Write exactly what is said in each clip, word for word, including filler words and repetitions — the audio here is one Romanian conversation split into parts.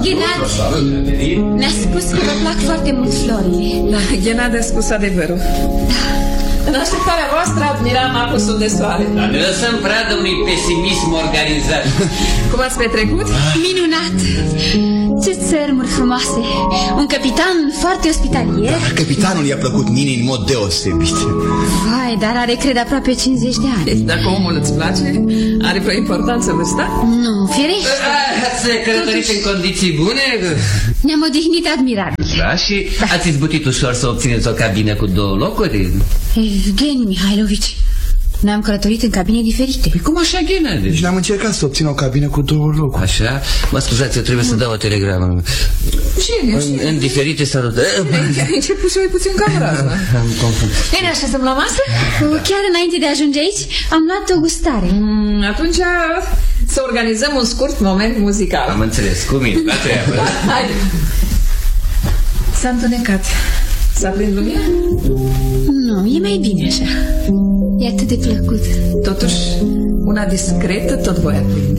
Ghenadi ne-a spus că vă plac foarte mult florile. Da, Ghenadi a spus adevărul. Da. În așteptarea voastră admiram apusul de soare. Dar ne lăsăm pradă unui pesimism organizat. Cum ați petrecut? Minunat! Ce țărmuri frumoase! Un capitan foarte ospitalier. Dar capitanul i-a plăcut Ninii în mod deosebit. Vai, dar are, cred, aproape cincizeci de ani. Dacă omul îți place, are vreo importanță vârsta? Nu, firește. Ați călătorit în condiții bune? Ne-am odihnit admirabil. Da, și ați izbutit ușor să obțineți o cabină cu două locuri? Evgeni Mihailovici, ne-am călătorit în cabine diferite. Păi cum așa, Ghenadi? Deci n-am încercat să obțin o cabină cu două locuri. Așa? Mă scuzați, eu trebuie să dau o telegramă. Cine? În, în diferite salutări. Început și mai puțin camera asta. Am confundat. Ei, ne așezăm la masă? Chiar înainte de a ajunge aici, am luat o gustare. Mm, atunci să organizăm un scurt moment muzical. Am înțeles, cu mine, la treabă. Haide. S-a întunecat. S-a prins lumina? Nu, e mai bine așa. E atât de plăcut. Totuși, una discretă tot voi aprinde.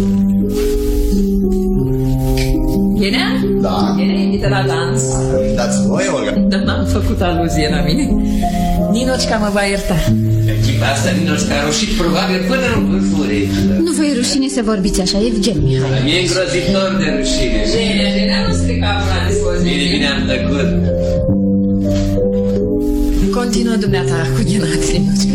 Ghenea? Da. Ghenea invită la dans. Dați voi, Olga? Dar n-am făcut aluzie la mine. Ninoșca mă va ierta. Echipa asta, Ninoșca, a rușit probabil până în vârful urechilor. Nu vă e rușine să vorbiți așa, Evgeni Mihailovici. Mi-e îngrozitor de rușine. Ghenea, Ghenea, nu strica una dispoziție. Bine, bine, am tăcut. Continuă dumneata cu Ghenadi, Ninoșca.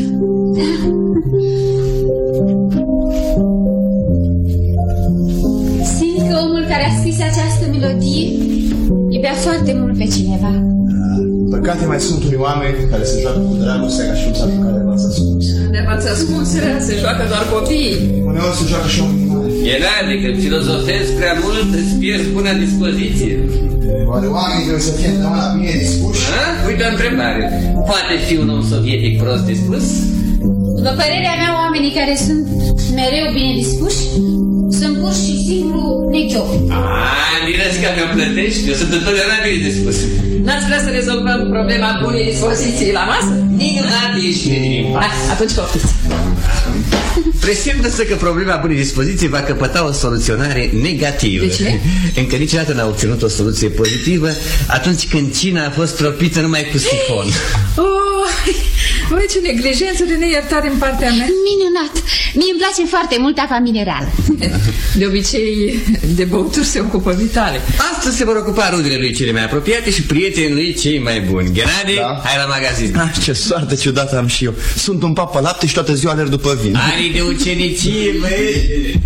Simt că omul care a scris această melodie iubea foarte mult pe cineva. Păcate mai sunt unii oameni care se joacă cu dragostea ca și un satul care v-ați ascuns. De v-ați ascuns, se joacă doar copiii. Uneori se joacă și oamenii mari. Ghenadi, când filozofezi prea mult, îți pierzi bună dispoziție. Oare oamenii trebuie să fie întotdeauna bine dispuși? Ha? Uite o întrebare. Poate fi un om sovietic prost dispus? După părerea mea, oamenii care sunt mereu bine dispuși sunt pur și simplu neciopi. Aaa, Ninoșca, mi-o plătești? Eu sunt întotdeauna bine dispus. N-ați vrea să rezolvăm problema bunei dispoziții la masă? Ninoșca, ieșine din impas. Hai, atunci poftiți. Presimt însă că problema bunei dispoziții va căpăta o soluționare negativă. De ce? Încă niciodată n-a obținut o soluție pozitivă atunci când cina a fost tropită numai cu sifon. Oh, voi ce neglijență de neiertare în partea mea. Minunat! Mie îmi place foarte mult apa minerală. De obicei, de băuturi se ocupă Vitale. Astăzi se vor ocupa rudele lui cele mai apropiate și prietenii lui cei mai buni. Ghenadi, Da. hai la magazin. Ah, ce soartă ciudată am și eu. Sunt un papă lapte și toată ziua alerg după vin. Anii de ucenicie, băi.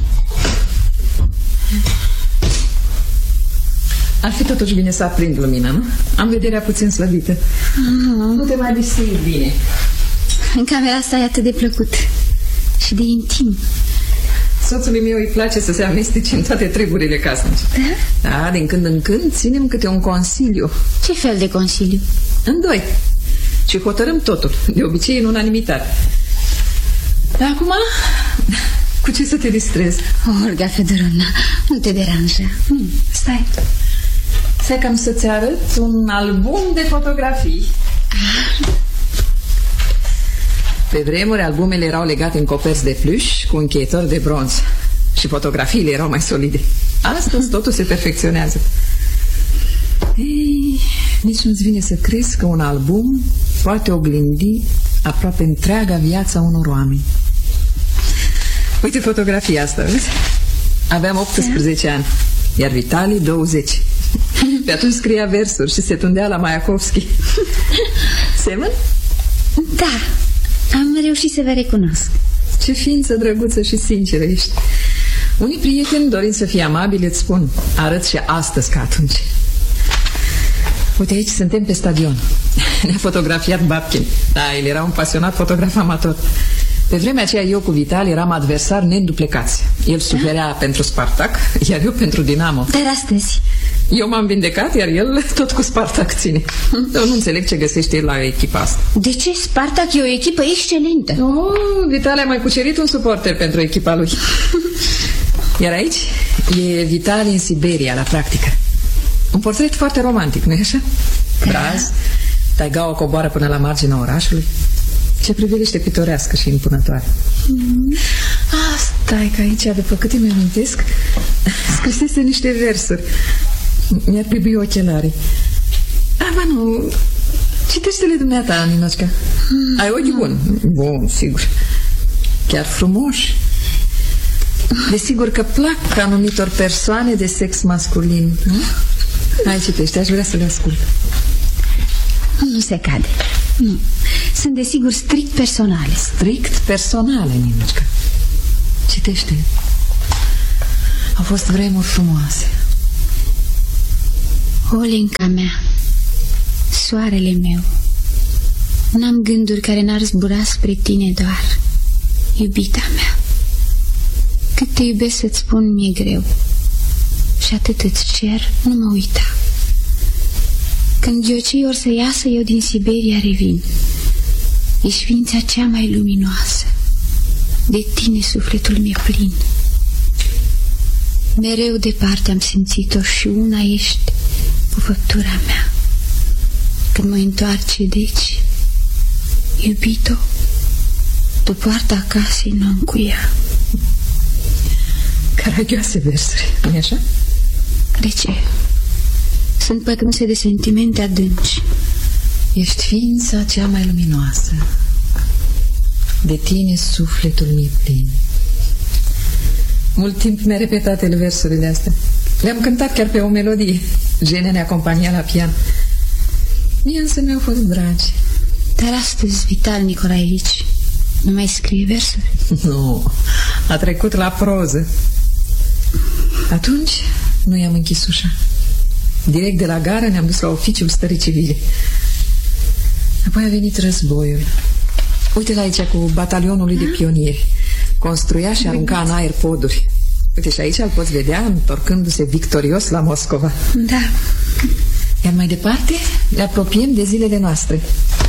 Ar fi totuși bine să aprind lumina, nu? Am vederea puțin slăbită. Nu te mai distingi bine. În camera asta e atât de plăcut și de intim. Soțului meu îi place să se amestece în toate treburile casnice. Da? Da, din când în când ținem câte un consiliu. Ce fel de consiliu? În doi. Și hotărâm totul, de obicei în unanimitate. Dar acum, cu ce să te distrezi? Olga Fedorovna, nu te deranja. Hmm, stai. Stai că am să-ți arăt un album de fotografii. Pe vremuri, albumele erau legate în coperți de pluș cu încheietori de bronz și fotografiile erau mai solide. Astăzi totul se perfecționează. Ei, nici nu-ți vine să crezi că un album poate oglindi aproape întreaga viața unor oameni. Uite fotografia asta, vezi? Aveam optsprezece ani, iar Vitali douăzeci. Pe atunci scria versuri și se tundea la Maiakovski. Semăn? Da, am reușit să vă recunosc. Ce ființă drăguță și sinceră ești. Unii prieteni, dorind să fie amabili, îți spun: arăți și astăzi ca atunci. Uite, aici suntem pe stadion. Ne-a fotografiat Babkin. Da, el era un pasionat fotograf amator. Pe vremea aceea eu cu Vital eram adversari neduplecați. El suferea pentru Spartak, iar eu pentru Dinamo. Dar astăzi eu m-am vindecat, iar el tot cu Spartak ține. Eu nu înțeleg ce găsește el la echipa asta. De ce? Spartak e o echipă excelentă. Oh, Vital a mai cucerit un suporter pentru echipa lui. Iar aici e Vital în Siberia, la practică. Un portret foarte romantic, nu-i așa? Braz, taigaua coboară până la marginea orașului. Ce priveliște pitorească și impunătoare. mm. Ah, Stai că aici, după câte mi amintesc, scrisese niște versuri. Mi-ar trebui ochelarii. Ah, ba nu, citește-le dumneata, Ninoșca. mm. Ai ochi buni? Bun, sigur. Chiar frumoși. Desigur că plac anumitor persoane de sex masculin, nu? Hai, citește, aș vrea să le ascult. Nu se cade. Nu. Sunt desigur strict personale. Strict personale, Ninoșca. Citește. Au fost vremuri frumoase. Olenca mea, soarele meu, n-am gânduri care n-ar zbura spre tine doar. Iubita mea, cât te iubesc să-ți spun mi-e greu, și atât îți cer, nu mă uita. Când ghiocii or să iasă, eu din Siberia revin. Ești ființa cea mai luminoasă, de tine sufletul mi-e plin. Mereu departe am simțit-o și una ești cu făptura mea. Când mă întoarce, deci, iubito, tu poarta acasă nu cu ea. Caragioase versuri, nu-i așa? De ce? Sunt pătrunse de sentimente adânci. Ești ființa cea mai luminoasă, de tine sufletul mi-e plin. Mult timp mi-a repetat el versurile astea. Le-am cântat chiar pe o melodie. Gene ne acompania la pian. Mie însă mi-au fost dragi. Dar astăzi Vital Nicolaevici nu mai scrie versuri? Nu, a trecut la proză. Atunci nu i-am închis ușa. Direct de la gară ne-am dus la oficiul stării civile. Apoi a venit războiul. Uite-l aici cu batalionul lui de pionieri. Construia și arunca în aer poduri. Uite, și aici îl poți vedea întorcându-se victorios la Moscova. Da. Iar mai departe ne apropiem de zilele noastre.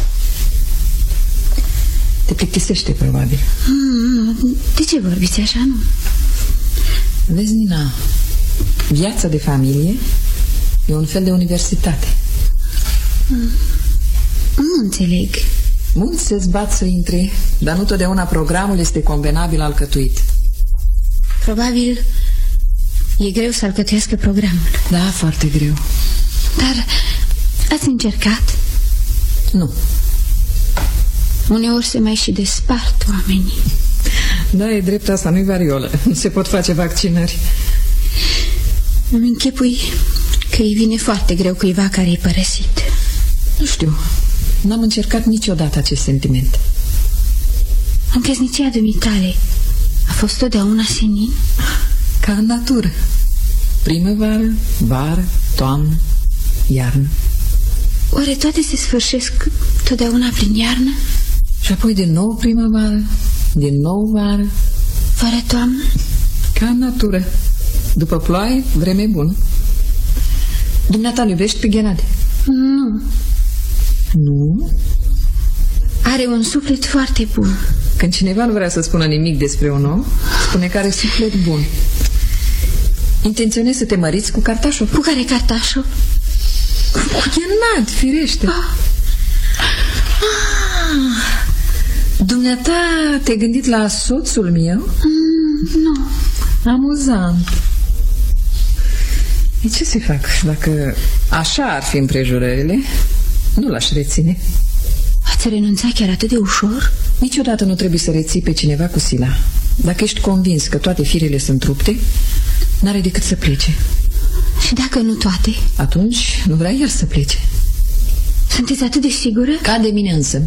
Te plictisește, probabil. mm, De ce vorbiți așa, nu? Vezi, Nina, viața de familie e un fel de universitate. mm. Nu înțeleg. Mulți se zbat să intre, dar nu totdeauna programul este convenabil alcătuit. Probabil e greu să alcătuiască programul. Da, foarte greu. Dar ați încercat? Nu. Uneori se mai și despart oamenii. Da, e drept, asta nu-i variolă. Nu se pot face vaccinări. Îmi închipui că îi vine foarte greu cuiva care e părăsit. Nu știu, n-am încercat niciodată acest sentiment. În căsnicia dumitale a fost totdeauna senin? Ca în natură. Primăvară, vară, toamnă, iarnă. Oare toate se sfârșesc totdeauna prin iarnă? Și apoi din nou primăvară, din nou vară. Fără toamnă? Ca în natură. După ploaie, vreme bună. Dumneata îl iubești pe Ghenade? Nu. Nu? Are un suflet foarte bun. Când cineva nu vrea să spună nimic despre un om, spune că are suflet bun. Intenționezi să te măriți cu Cartașov? Cu care Cartașov? Cu Ghenade, firește. Ah. Ah. Dumneata te-ai gândit la soțul meu? Mm, nu. Amuzant. E ce să fac? Dacă așa ar fi împrejurările, nu l-aș reține. Ați renunțat chiar atât de ușor? Niciodată nu trebuie să reții pe cineva cu sila. Dacă ești convins că toate firele sunt rupte, n-are decât să plece. Și dacă nu toate? Atunci nu vrea el să plece. Sunteți atât de sigură? Ca de mine însă.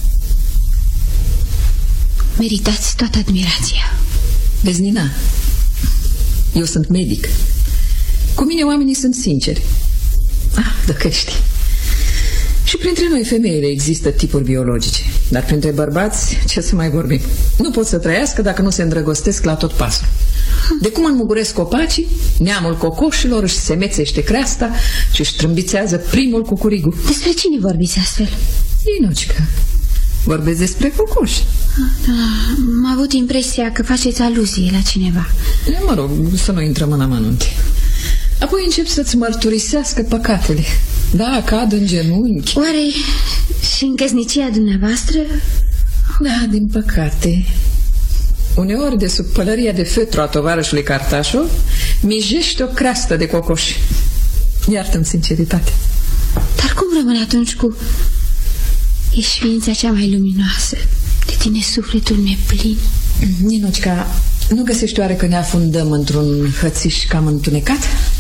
Meritați toată admirația. Vezi, Nina, eu sunt medic. Cu mine oamenii sunt sinceri. Ah, dacă știi. Și printre noi, femeile, există tipuri biologice. Dar printre bărbați, ce să mai vorbim? Nu pot să trăiască dacă nu se îndrăgostesc la tot pasul. De cum înmuguresc copacii, neamul cocoșilor își semețește creasta și își trâmbițează primul cucurigu. Despre cine vorbiți astfel? Inucica, vorbesc despre cocoși. Am avut impresia că faceți aluzie la cineva. E, mă rog, să nu intrăm în amănunte. Apoi încep să-ți mărturisească păcatele. Da, cad în genunchi. Oare și în căsnicia dumneavoastră? Da, din păcate. Uneori, de sub pălăria de fetru a tovarășului Cartașo, mijește o creastă de cocoși. Iartă-mi sinceritate. Dar cum rămân atunci cu... Ești ființa cea mai luminoasă. De tine sufletul mi-e plin. Ninocica, nu găsești oare că ne afundăm într-un hățiș cam întunecat?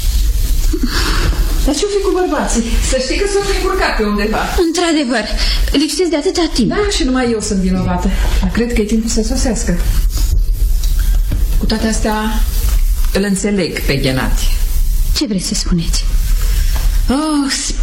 Dar ce-o fi cu bărbații? Să știi că s-o fi încurcat pe undeva. Într-adevăr, lipsesc de atâta timp. Da, și numai eu sunt vinovată. Dar cred că e timpul să sosească. Cu toate astea, îl înțeleg pe Ghenati. Ce vreți să spuneți? Oh,